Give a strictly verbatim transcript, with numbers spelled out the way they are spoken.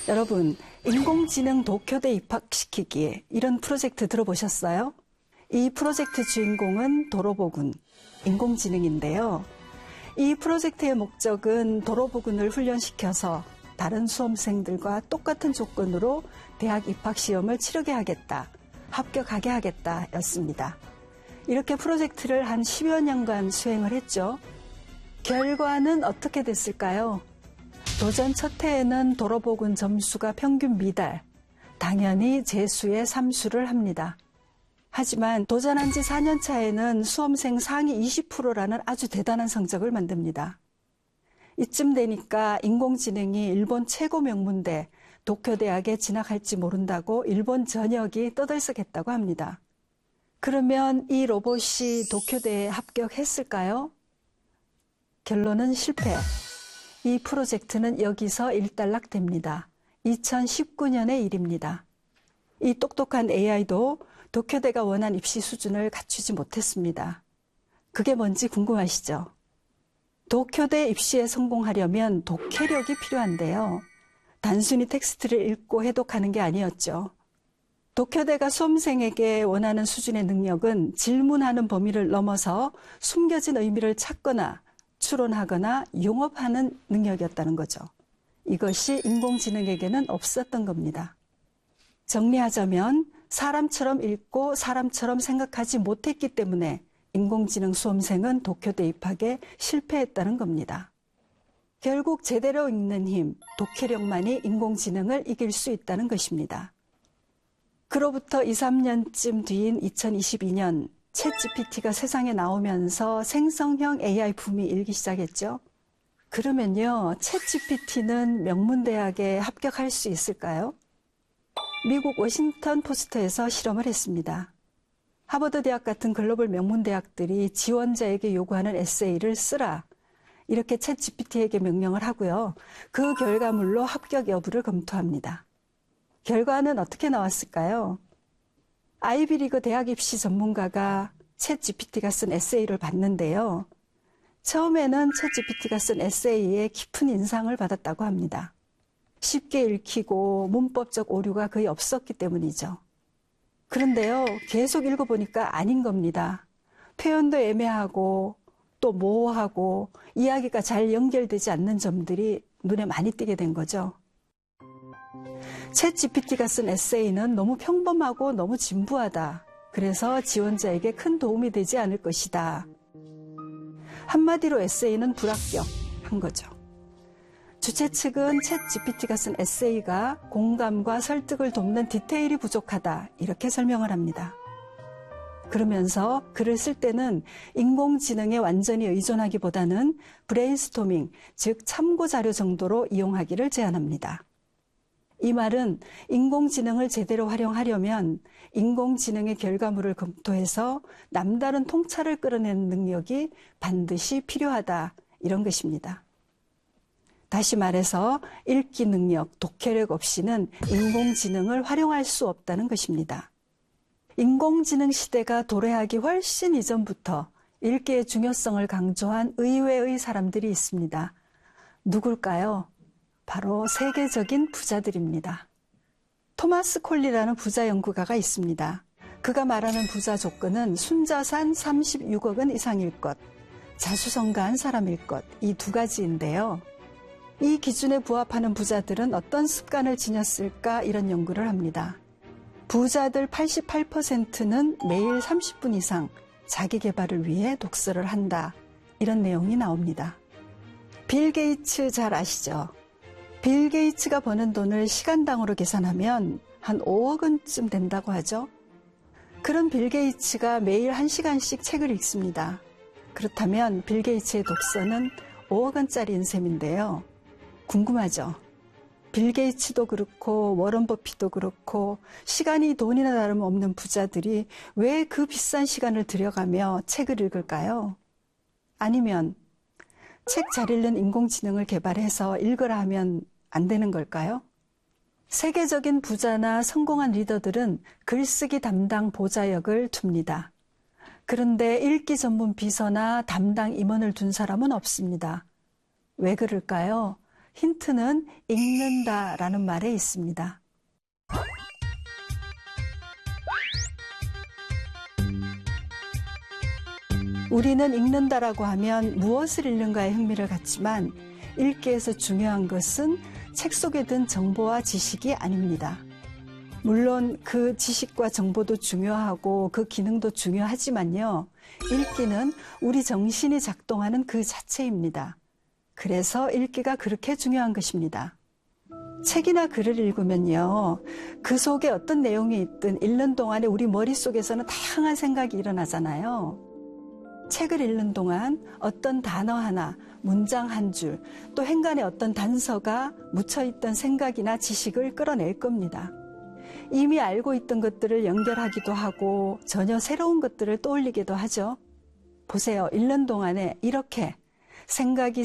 여러분, 인공지능 도쿄대 입학시키기 이런 프로젝트 들어보셨어요? 이 프로젝트 주인공은 도로보군, 인공지능인데요. 이 프로젝트의 목적은 도로보군을 훈련시켜서 다른 수험생들과 똑같은 조건으로 대학 입학시험을 치르게 하겠다, 합격하게 하겠다 였습니다. 이렇게 프로젝트를 한 십여 년간 수행을 했죠. 결과는 어떻게 됐을까요? 도전 첫 해에는 도로보군 점수가 평균 미달, 당연히 재수에 삼수를 합니다. 하지만 도전한 지 사 년 차에는 수험생 상위 이십 퍼센트라는 아주 대단한 성적을 만듭니다. 이쯤 되니까 인공지능이 일본 최고 명문대 도쿄대학에 진학할지 모른다고 일본 전역이 떠들썩했다고 합니다. 그러면 이 로봇이 도쿄대에 합격했을까요? 결론은 실패. 이 프로젝트는 여기서 일단락됩니다. 이천십구 년의 일입니다. 이 똑똑한 에이아이도 도쿄대가 원한 입시 수준을 갖추지 못했습니다. 그게 뭔지 궁금하시죠? 도쿄대 입시에 성공하려면 독해력이 필요한데요. 단순히 텍스트를 읽고 해독하는 게 아니었죠. 도쿄대가 수험생에게 원하는 수준의 능력은 질문하는 범위를 넘어서 숨겨진 의미를 찾거나 추론하거나 용업하는 능력이었다는 거죠. 이것이 인공지능에게는 없었던 겁니다. 정리하자면 사람처럼 읽고 사람처럼 생각하지 못했기 때문에 인공지능 수험생은 도쿄대 입학에 실패했다는 겁니다. 결국 제대로 읽는 힘, 독해력만이 인공지능을 이길 수 있다는 것입니다. 그로부터 이, 삼 년쯤 뒤인 이천이십이 년 챗지피티가 세상에 나오면서 생성형 에이아이 붐이 일기 시작했죠. 그러면요, 챗지피티는 명문대학에 합격할 수 있을까요? 미국 워싱턴 포스트에서 실험을 했습니다. 하버드 대학 같은 글로벌 명문대학들이 지원자에게 요구하는 에세이를 쓰라, 이렇게 챗지피티에게 명령을 하고요. 그 결과물로 합격 여부를 검토합니다. 결과는 어떻게 나왔을까요? 아이비리그 대학 입시 전문가가 챗지피티가 쓴 에세이를 봤는데요. 처음에는 챗지피티가 쓴 에세이에 깊은 인상을 받았다고 합니다. 쉽게 읽히고 문법적 오류가 거의 없었기 때문이죠. 그런데요, 계속 읽어보니까 아닌 겁니다. 표현도 애매하고 또 모호하고 이야기가 잘 연결되지 않는 점들이 눈에 많이 띄게 된 거죠. 챗지피티가 쓴 에세이는 너무 평범하고 너무 진부하다. 그래서 지원자에게 큰 도움이 되지 않을 것이다. 한마디로 에세이는 불합격한 거죠. 주최 측은 챗지피티가 쓴 에세이가 공감과 설득을 돕는 디테일이 부족하다, 이렇게 설명을 합니다. 그러면서 글을 쓸 때는 인공지능에 완전히 의존하기보다는 브레인스토밍, 즉 참고 자료 정도로 이용하기를 제안합니다. 이 말은 인공지능을 제대로 활용하려면 인공지능의 결과물을 검토해서 남다른 통찰을 끌어내는 능력이 반드시 필요하다, 이런 것입니다. 다시 말해서 읽기 능력, 독해력 없이는 인공지능을 활용할 수 없다는 것입니다. 인공지능 시대가 도래하기 훨씬 이전부터 읽기의 중요성을 강조한 의외의 사람들이 있습니다. 누굴까요? 바로 세계적인 부자들입니다. 토마스 콜리라는 부자 연구가가 있습니다. 그가 말하는 부자 조건은 순자산 삼십육억 원 이상일 것, 자수성가한 사람일 것, 이 두 가지인데요. 이 기준에 부합하는 부자들은 어떤 습관을 지녔을까, 이런 연구를 합니다. 부자들 팔십팔 퍼센트는 매일 삼십 분 이상 자기 개발을 위해 독서를 한다, 이런 내용이 나옵니다. 빌 게이츠 잘 아시죠? 빌 게이츠가 버는 돈을 시간당으로 계산하면 한 오억 원쯤 된다고 하죠. 그런 빌 게이츠가 매일 한 시간씩 책을 읽습니다. 그렇다면 빌 게이츠의 독서는 오억 원짜리인 셈인데요. 궁금하죠? 빌 게이츠도 그렇고 워런 버핏도 그렇고 시간이 돈이나 다름없는 부자들이 왜 그 비싼 시간을 들여가며 책을 읽을까요? 아니면 책 잘 읽는 인공지능을 개발해서 읽으라 하면 안 되는 걸까요? 세계적인 부자나 성공한 리더들은 글쓰기 담당 보좌역을 둡니다. 그런데 읽기 전문 비서나 담당 임원을 둔 사람은 없습니다. 왜 그럴까요? 힌트는 읽는다라는 말에 있습니다. 우리는 읽는다라고 하면 무엇을 읽는가에 흥미를 갖지만 읽기에서 중요한 것은 책 속에 든 정보와 지식이 아닙니다. 물론 그 지식과 정보도 중요하고 그 기능도 중요하지만요. 읽기는 우리 정신이 작동하는 그 자체입니다. 그래서 읽기가 그렇게 중요한 것입니다. 책이나 글을 읽으면요. 그 속에 어떤 내용이 있든 읽는 동안에 우리 머릿속에서는 다양한 생각이 일어나잖아요. 책을 읽는 동안 어떤 단어 하나, 문장 한 줄, 또 행간에 어떤 단서가 묻혀있던 생각이나 지식을 끌어낼 겁니다. 이미 알고 있던 것들을 연결하기도 하고 전혀 새로운 것들을 떠올리기도 하죠. 보세요. 읽는 동안에 이렇게 생각이